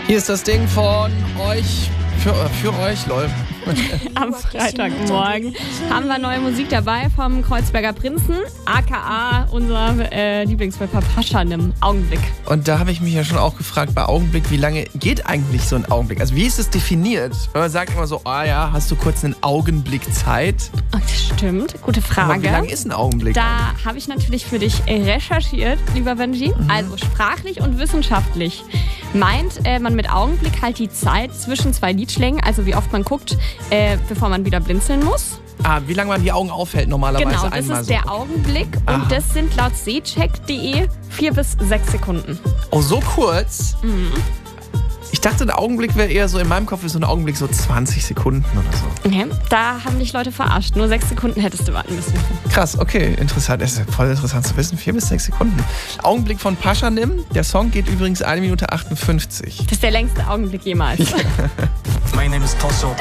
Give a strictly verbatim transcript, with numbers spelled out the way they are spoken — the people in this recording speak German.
Hier ist das Ding von euch, für, für euch, lol. Am Freitagmorgen haben wir neue Musik dabei vom Kreuzberger Prinzen, aka unser äh, Lieblingsrapper Paschanim, Augenblick. Und da habe ich mich ja schon auch gefragt, bei Augenblick, wie lange geht eigentlich so ein Augenblick? Also wie ist es definiert? Man sagt immer so, ah ja, hast du kurz einen Augenblick Zeit? Oh, das stimmt, gute Frage. Aber wie lange ist ein Augenblick? Da habe ich natürlich für dich recherchiert, lieber Benji. Mhm. Also sprachlich und wissenschaftlich meint äh, man mit Augenblick halt die Zeit zwischen zwei Liedschlägen, also wie oft man guckt, äh, bevor man wieder blinzeln muss. Ah, wie lange man die Augen aufhält normalerweise? Genau, das einmal ist so. der Augenblick und Aha. das sind laut seecheck punkt de vier bis sechs Sekunden. Oh, so kurz? Mhm. Ich dachte, der Augenblick wäre eher so, in meinem Kopf ist so ein Augenblick so zwanzig Sekunden oder so. Okay, da haben dich Leute verarscht. Nur sechs Sekunden hättest du warten müssen. Krass, okay, interessant. Das ist voll interessant zu wissen. Vier bis sechs Sekunden. Augenblick von Paschanim. Der Song geht übrigens eine Minute achtundfünfzig. Das ist der längste Augenblick jemals. Ja. My name is Tosso.